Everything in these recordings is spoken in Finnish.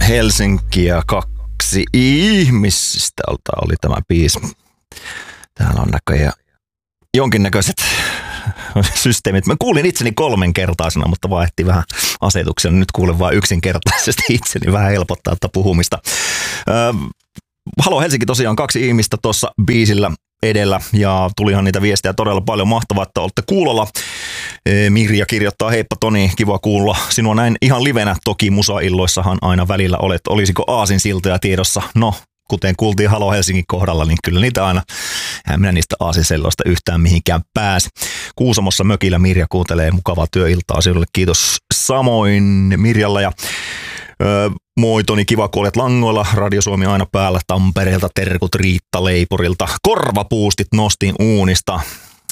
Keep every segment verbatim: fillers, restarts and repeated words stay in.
Helsinkiä kaksi ihmistä oli tämä biisi. Täällä on näköjään jonkinnäköiset systeemit. Mä kuulin itseni kolmenkertaisena, mutta vaihti vähän asetuksia. Nyt kuulen vain yksinkertaisesti itseni. Vähän helpottaa tätä puhumista. Öö, Halo Helsinki tosiaan kaksi ihmistä tuossa biisillä edellä ja tulihan niitä viestejä todella paljon. Mahtavaa, että olette kuulolla. Mirja kirjoittaa, heippa Toni, kiva kuulla sinua näin ihan livenä. Toki musailloissahan aina välillä olet. Olisiko aasinsiltoja tiedossa? No, kuten kuultiin Halo Helsingin kohdalla, niin kyllä niitä aina, en minä niistä aasinselloista yhtään mihinkään pääse. Kuusamossa mökillä Mirja kuuntelee, mukavaa työiltaa sinulle. Kiitos samoin Mirjalla ja öö, moi Toni, kiva kun olet langoilla. Radio Suomi aina päällä, Tampereelta terkut Riitta Leipurilta. Korvapuustit nostin uunista.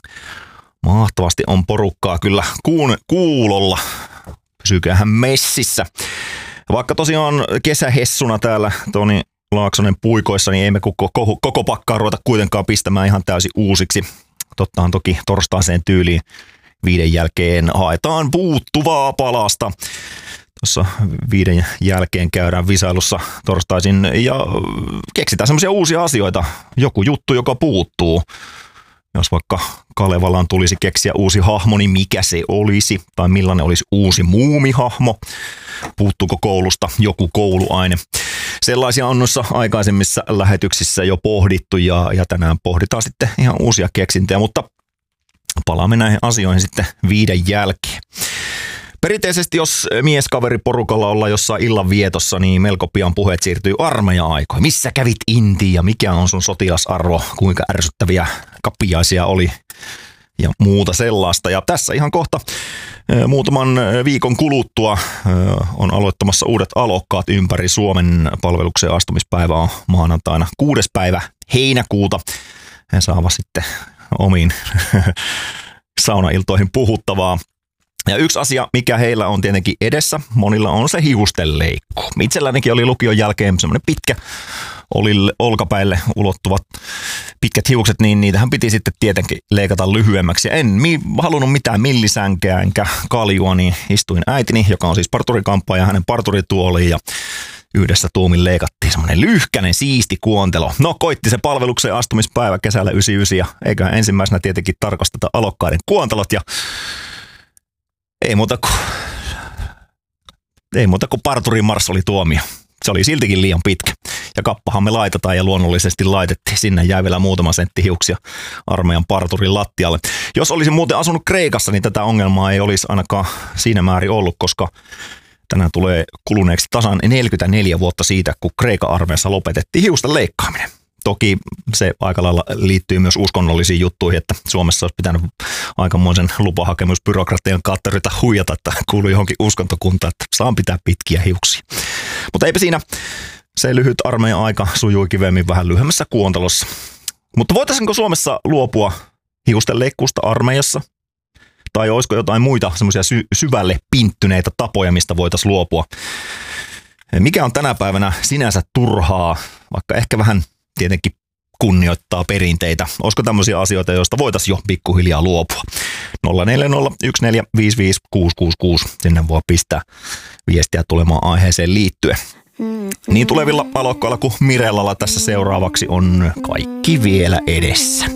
Mahtavasti on porukkaa kyllä kuun, kuulolla. Pysykäähän messissä. Vaikka tosiaan kesähessuna täällä Toni Laaksonen puikoissa, niin emme koko, koko, koko pakkaa ruveta kuitenkaan pistämään ihan täysin uusiksi. Tottahan toki torstaiseen tyyliin viiden jälkeen haetaan puuttuvaa palasta. Tuossa viiden jälkeen käydään visailussa torstaisin ja keksitään semmoisia uusia asioita. Joku juttu, joka puuttuu. Jos vaikka Kalevalaan tulisi keksiä uusi hahmo, niin mikä se olisi? Tai millainen olisi uusi muumihahmo? Puuttuuko koulusta joku kouluaine? Sellaisia on noissa aikaisemmissa lähetyksissä jo pohdittu ja, ja tänään pohditaan sitten ihan uusia keksintöjä, mutta palaamme näihin asioihin sitten viiden jälkeen. Perinteisesti, jos mieskaveriporukalla ollaan jossain illanvietossa, niin melko pian puheet siirtyy armeija-aikoihin. Missä kävit Intiin ja mikä on sun sotilasarvo, kuinka ärsyttäviä kapiaisia oli ja muuta sellaista. Ja tässä ihan kohta muutaman viikon kuluttua on aloittamassa uudet alokkaat ympäri Suomen. Palvelukseen astumispäivä on maanantaina kuudes päivä heinäkuuta. He saavat sitten omiin saunailtoihin puhuttavaa. Ja yksi asia, mikä heillä on tietenkin edessä, monilla on se hiustenleikku. Itsellänikin oli lukion jälkeen semmoinen pitkä, oli olkapäille ulottuvat pitkät hiukset, niin niitähän piti sitten tietenkin leikata lyhyemmäksi. En mi- halunnut mitään millisänkeä enkä kaljua, niin istuin äitini, joka on siis parturikampaaja, hänen parturituoliin ja yhdessä tuumin leikattiin semmoinen lyhkänen, siisti kuontelo. No, koitti se palvelukseen astumispäivä kesällä yhdeksänkymmentäyhdeksän ja eiköhän ensimmäisenä tietenkin tarkasteta alokkaiden kuontelot ja Ei muuta kuin, ei muuta kuin parturin marssi tuomio. Se oli siltikin liian pitkä. Ja kappahan me laitetaan ja luonnollisesti laitettiin. Sinne jäi vielä muutama sentti hiuksia armeijan parturin lattialle. Jos olisin muuten asunut Kreikassa, niin tätä ongelmaa ei olisi ainakaan siinä määrin ollut, koska tänään tulee kuluneeksi tasan neljäkymmentäneljä vuotta siitä, kun Kreikan armeijassa lopetettiin hiusten leikkaaminen. Toki se aika lailla liittyy myös uskonnollisiin juttuihin, että Suomessa olisi pitänyt aikamoisen lupahakemusbyrokratian katterita huijata, että kuuluu johonkin uskontokuntaan, että saan pitää pitkiä hiuksia. Mutta eipä siinä, se lyhyt armeijan aika sujui kivemmin vähän lyhyemmässä kuontelossa. Mutta voitaisiinko Suomessa luopua hiustenleikkuusta armeijassa? Tai olisiko jotain muita semmoisia sy- syvälle pinttyneitä tapoja, mistä voitaisiin luopua? Mikä on tänä päivänä sinänsä turhaa, vaikka ehkä vähän tietenkin kunnioittaa perinteitä. Olisiko tämmöisiä asioita, joista voitaisiin jo pikkuhiljaa luopua? nolla neljä nolla yksi neljä viisi viisi kuusi kuusi kuusi. Sinne voi pistää viestiä tulemaan aiheeseen liittyen. Niin tulevilla alokkailla kuin Mirellalla tässä seuraavaksi on kaikki vielä edessä.